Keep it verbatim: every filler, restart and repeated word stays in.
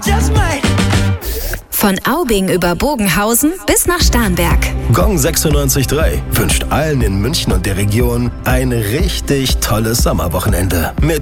Von Aubing über Bogenhausen bis nach Starnberg. Gong sechsundneunzig Komma drei wünscht allen in München und der Region ein richtig tolles Sommerwochenende mit